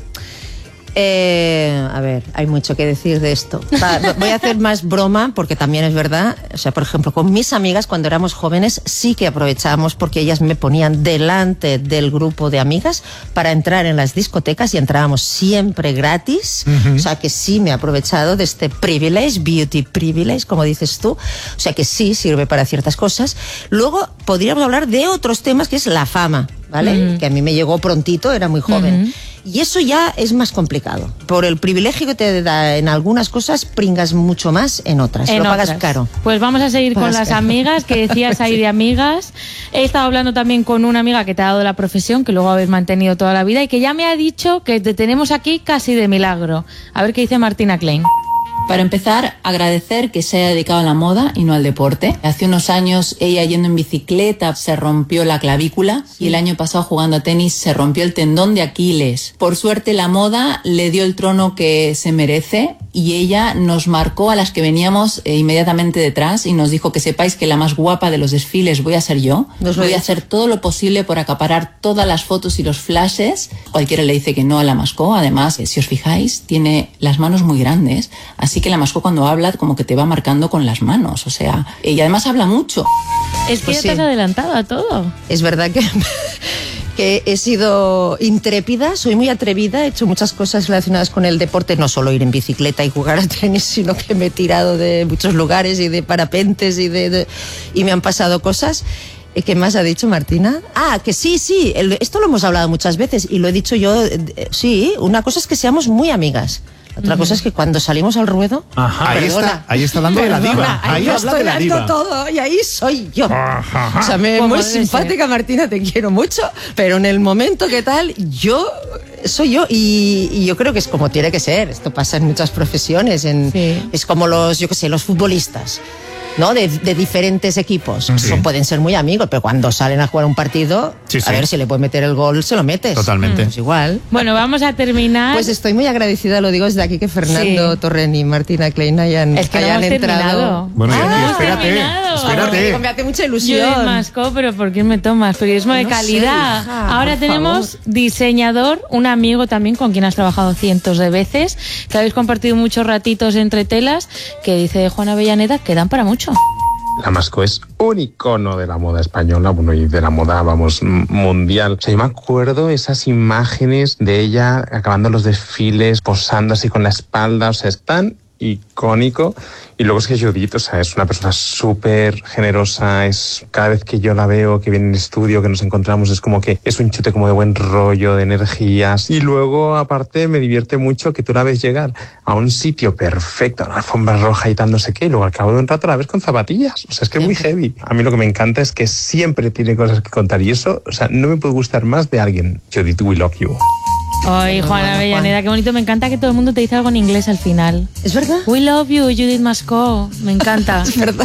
Eh, a ver, hay mucho que decir de esto. Va, voy a hacer más broma porque también es verdad. O sea, por ejemplo, con mis amigas cuando éramos jóvenes sí que aprovechábamos porque ellas me ponían delante del grupo de amigas para entrar en las discotecas y entrábamos siempre gratis. Uh-huh. O sea, que sí me he aprovechado de este privilege, beauty privilege, como dices tú. O sea, que sí sirve para ciertas cosas. Luego podríamos hablar de otros temas que es la fama, ¿vale? Uh-huh. Que a mí me llegó prontito, era muy joven. Uh-huh. Y eso ya es más complicado. Por el privilegio que te da en algunas cosas, pringas mucho más en otras. En Lo otras. pagas caro. Pues vamos a seguir pagas con las caro. amigas, que decías ahí de amigas. He estado hablando también con una amiga que te ha dado la profesión, que luego habéis mantenido toda la vida, y que ya me ha dicho que te tenemos aquí casi de milagro. A ver qué dice Martina Klein. Para empezar, agradecer que se haya dedicado a la moda y no al deporte. Hace unos años ella yendo en bicicleta se rompió la clavícula sí. y el año pasado jugando a tenis se rompió el tendón de Aquiles. Por suerte la moda le dio el trono que se merece y ella nos marcó a las que veníamos eh, inmediatamente detrás y nos dijo que sepáis que la más guapa de los desfiles voy a ser yo. Nos voy a hacer todo lo posible por acaparar todas las fotos y los flashes. Cualquiera le dice que no a la Mascó. Además, si os fijáis, tiene las manos muy grandes. Así que la Mascó cuando habla como que te va marcando con las manos, o sea, y además habla mucho. Es que pues ya sí. te has adelantado a todo. Es verdad que, que he sido intrépida, soy muy atrevida, he hecho muchas cosas relacionadas con el deporte, no solo ir en bicicleta y jugar a tenis, sino que me he tirado de muchos lugares y de parapentes y, de, de, y me han pasado cosas. ¿Qué más ha dicho Martina? Ah, que sí, sí, el, esto lo hemos hablado muchas veces y lo he dicho yo, eh, sí, una cosa es que seamos muy amigas. Otra uh-huh. cosa es que cuando salimos al ruedo, Ajá, ahí, está, ahí está dando perdona, de la diva. Ahí, ahí yo habla estoy de la dando diva. todo y ahí soy yo. Ajá. O sea, me es muy simpática, ser? Martina, te quiero mucho, pero en el momento que tal, yo soy yo y, y yo creo que es como tiene que ser. Esto pasa en muchas profesiones, en, sí. es como los, yo qué sé, los futbolistas. ¿No? De, de diferentes equipos. Sí. Son, pueden ser muy amigos, pero cuando salen a jugar un partido, sí, sí. a ver si le puedes meter el gol, se lo metes. Totalmente. Pues igual. Bueno, vamos a terminar. Pues estoy muy agradecida, lo digo desde aquí, que Fernando sí. Torren y Martina Klein hayan, es que hayan no hemos entrado. Terminado. Bueno, y ah, espérate, terminado. espérate. Me hace mucha ilusión. Yo Mascó, pero ¿por qué me tomas? Periodismo de no calidad. Sé, hija, Ahora tenemos favor. diseñador, un amigo también con quien has trabajado cientos de veces, que habéis compartido muchos ratitos entre telas, que dice Juana Avellaneda que dan para mucho. La Mascó es un icono de la moda española, bueno, y de la moda, vamos, mundial. O sea, yo me acuerdo esas imágenes de ella acabando los desfiles, posando así con la espalda, o sea, están icónico. Y luego es que Judith, o sea, es una persona súper generosa, es cada vez que yo la veo, que viene en el estudio, que nos encontramos, es como que es un chute como de buen rollo, de energías. Y luego, aparte, me divierte mucho que tú la ves llegar a un sitio perfecto, a una alfombra roja y tal, no sé qué, y luego al cabo de un rato la ves con zapatillas. O sea, es que es muy heavy. A mí lo que me encanta es que siempre tiene cosas que contar y eso, o sea, no me puede gustar más de alguien. Judith, we love you. Ay, Juana Avellaneda, qué bonito. Me encanta que todo el mundo te dice algo en inglés al final. ¿Es verdad? We love you, Judith Mascó. Me encanta. Es verdad.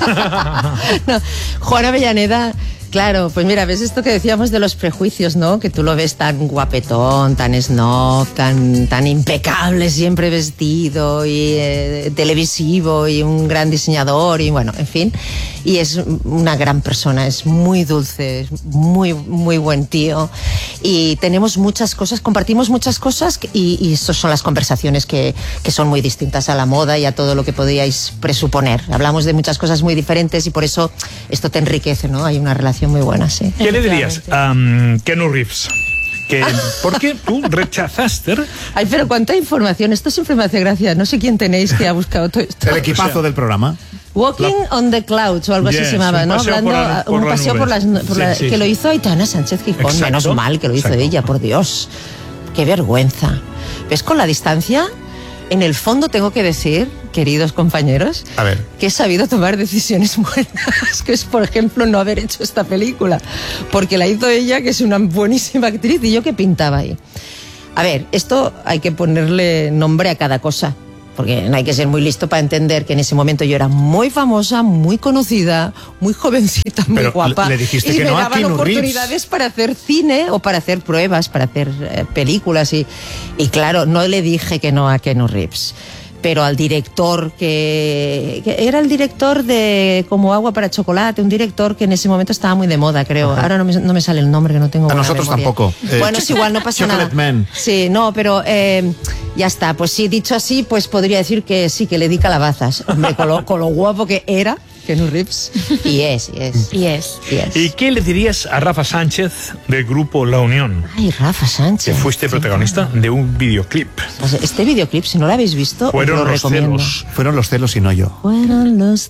No, Juana Avellaneda, claro, pues mira, ves esto que decíamos de los prejuicios, ¿no? Que tú lo ves tan guapetón, tan snob, tan, tan impecable, siempre vestido y eh, televisivo y un gran diseñador y bueno, en fin. Y es una gran persona, es muy dulce, es muy, muy buen tío. Y tenemos muchas cosas, compartimos muchas cosas y, y estas son las conversaciones que, que son muy distintas a la moda y a todo lo que podíais presuponer. Hablamos de muchas cosas muy diferentes y por eso esto te enriquece, ¿no? Hay una relación muy buena, sí. ¿Qué le dirías a um, Keanu Reeves? Que, ¿por qué tú rechazaste? Ay, pero cuánta información. Esto siempre me hace gracia. No sé quién tenéis que ha buscado todo esto. El equipazo o sea, del programa. Walking la... on the Clouds o algo yes, así se llamaba, ¿no? Hablando por la, por un paseo por las, por la, sí, sí, que sí. lo hizo Aitana Sánchez Gijón. Exacto, menos mal que lo hizo exacto. ella, por Dios. Qué vergüenza. ¿Ves? Con la distancia, en el fondo tengo que decir, queridos compañeros, a ver, que he sabido tomar decisiones buenas, que es, por ejemplo, no haber hecho esta película, porque la hizo ella, que es una buenísima actriz, y yo que pintaba ahí. A ver, esto hay que ponerle nombre a cada cosa, porque no hay que ser muy listo para entender que en ese momento yo era muy famosa, muy conocida, muy jovencita, muy pero guapa. Le dijiste y que me no a daban Keanu oportunidades Reeves. para hacer cine o para hacer pruebas, para hacer eh, películas. Y, y claro, no le dije que no a Keanu Reeves. Pero al director que, que era el director de Como agua para chocolate, un director que en ese momento estaba muy de moda, creo. Ajá. Ahora no me, no me sale el nombre, que no tengo a buena nosotros memoria. tampoco. Eh, bueno, es igual, no pasa nada. Man. Sí, no, pero eh, ya está. Pues sí, dicho así, pues podría decir que sí, que le di calabazas. Hombre, con lo, con lo guapo que era Keanu Reeves. Y es, y es. Y es. Y es. ¿Y qué le dirías a Rafa Sánchez del grupo La Unión? Ay, Rafa Sánchez. Que fuiste protagonista de un videoclip. Pues este videoclip, si no lo habéis visto, Fueron os lo los recomiendo. celos. Fueron los celos y no yo. Fueron los